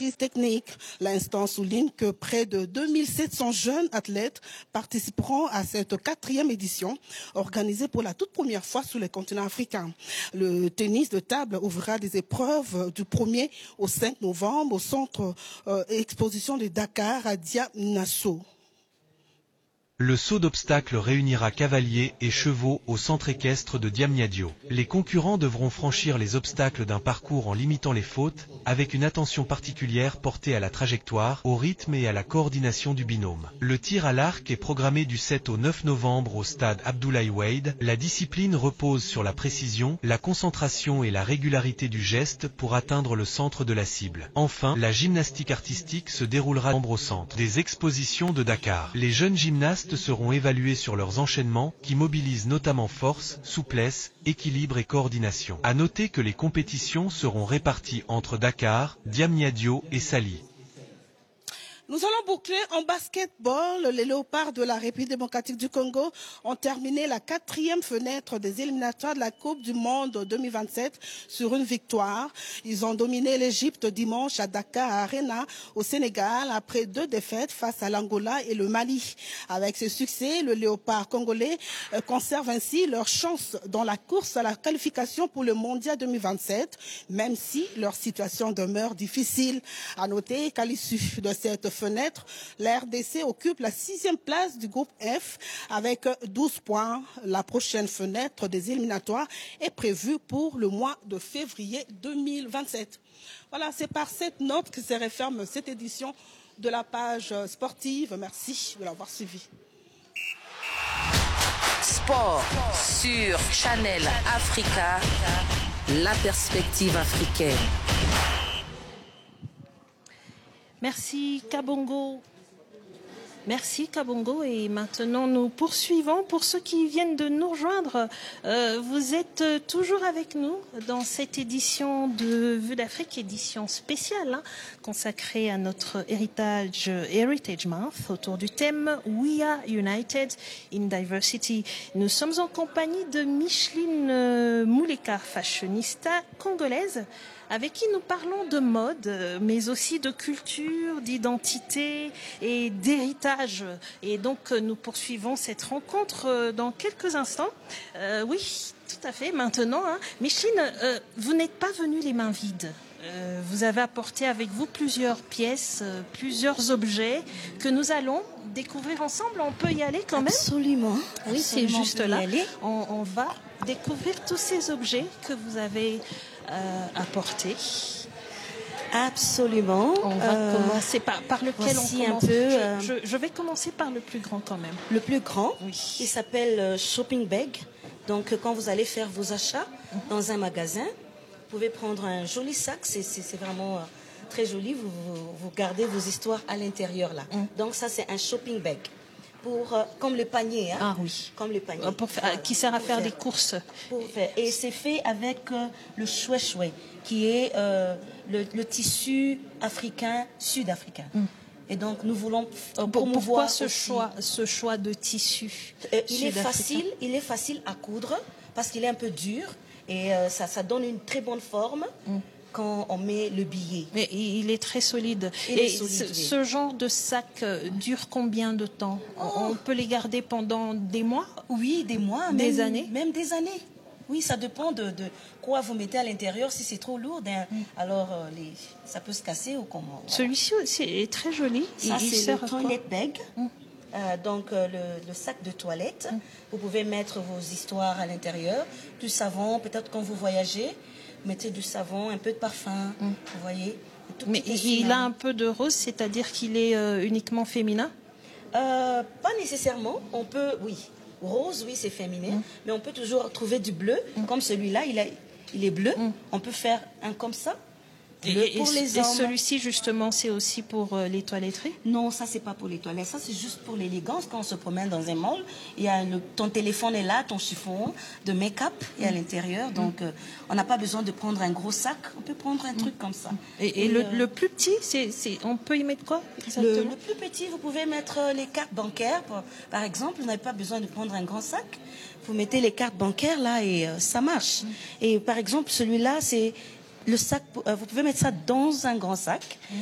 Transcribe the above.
maîtrise technique. L'instance souligne que près de 2700 jeunes athlètes participeront à cette 4e édition, organisée pour la toute première fois sur le continent africain. Le tennis de table ouvrira des épreuves du 1er au 5 novembre au centre exposition de Dakar à Diamniadio. Le saut d'obstacles réunira cavaliers et chevaux au centre équestre de Diamniadio. Les concurrents devront franchir les obstacles d'un parcours en limitant les fautes, avec une attention particulière portée à la trajectoire, au rythme et à la coordination du binôme. Le tir à l'arc est programmé du 7 au 9 novembre au stade Abdoulaye Wade. La discipline repose sur la précision, la concentration et la régularité du geste pour atteindre le centre de la cible. Enfin, la gymnastique artistique se déroulera au centre des expositions de Dakar. Les jeunes gymnastes seront évalués sur leurs enchaînements qui mobilisent notamment force, souplesse, équilibre et coordination. À noter que les compétitions seront réparties entre Dakar, Diamniadio et Saly. Nous allons boucler en basketball. Les Léopards de la République démocratique du Congo ont terminé la 4e fenêtre des éliminatoires de la Coupe du Monde 2027 sur une victoire. Ils ont dominé l'Égypte dimanche à Dakar Arena au Sénégal après 2 défaites face à l'Angola et le Mali. Avec ce succès, le Léopard congolais conserve ainsi leur chance dans la course à la qualification pour le Mondial 2027, même si leur situation demeure difficile. À noter qu'à l'issue de cette fenêtre, la RDC occupe la 6e place du groupe F avec 12 points. La prochaine fenêtre des éliminatoires est prévue pour le mois de février 2027. Voilà, c'est par cette note que se referme cette édition de la page sportive. Merci de l'avoir suivi. Sport sur Channel Africa, la perspective africaine. Merci Kabongo. Merci Kabongo. Et maintenant nous poursuivons. Pour ceux qui viennent de nous rejoindre, vous êtes toujours avec nous dans cette édition de Vue d'Afrique, édition spéciale consacrée à notre Heritage Month autour du thème We are United in Diversity. Nous sommes en compagnie de Micheline Mouleka, fashionista congolaise, avec qui nous parlons de mode, mais aussi de culture, d'identité et d'héritage. Et donc, nous poursuivons cette rencontre dans quelques instants. Oui, tout à fait. Maintenant, Micheline, vous n'êtes pas venue les mains vides. Vous avez apporté avec vous plusieurs pièces, plusieurs objets que nous allons découvrir ensemble. On peut y aller quand même? Absolument. Oui, c'est juste là. On va découvrir tous ces objets que vous avez apportés. Absolument. On va commencer par lequel on commence. Je vais commencer par le plus grand quand même. Le plus grand, oui. Il s'appelle Shopping Bag. Donc quand vous allez faire vos achats dans un magasin, vous pouvez prendre un joli sac, c'est vraiment très joli, vous gardez vos histoires à l'intérieur là. Donc ça c'est un shopping bag. Comme le panier. Ah oui. Comme le panier. Qui sert à faire des courses. Et c'est fait avec le chouet-chouet, qui est le tissu africain, sud-africain. Et donc nous voulons pourquoi ce choix de tissu il est facile à coudre parce qu'il est un peu dur et ça donne une très bonne forme quand on met le billet. Mais il est très solide. Ce genre de sac dure combien de temps? On peut les garder pendant des mois? Oui, des mois, des années. Même des années. Oui, ça dépend de quoi vous mettez à l'intérieur. Si c'est trop lourd, alors ça peut se casser ou comment. Celui-ci aussi est très joli. Ça, c'est le toilet bag. Donc le sac de toilette. Vous pouvez mettre vos histoires à l'intérieur. Du savon, peut-être quand vous voyagez, mettez du savon, un peu de parfum. Vous voyez. Mais il a un peu de rose, c'est-à-dire qu'il est uniquement féminin? Pas nécessairement. On peut, oui. Rose, oui, c'est féminin, mais on peut toujours trouver du bleu, comme celui-là, il est bleu. On peut faire un comme ça. Et celui-ci, justement, c'est aussi pour les toiletteries? Non, ça, c'est pas pour les toilettes. Ça, c'est juste pour l'élégance. Quand on se promène dans un mall, il y a ton téléphone est là, ton chiffon de make-up est à l'intérieur. Donc, on n'a pas besoin de prendre un gros sac. On peut prendre un truc comme ça. Et le plus petit, on peut y mettre quoi exactement? Le plus petit, vous pouvez mettre les cartes bancaires. Par exemple, vous n'avez pas besoin de prendre un grand sac. Vous mettez les cartes bancaires là et ça marche. Et par exemple, celui-là, c'est... Le sac, vous pouvez mettre ça dans un grand sac.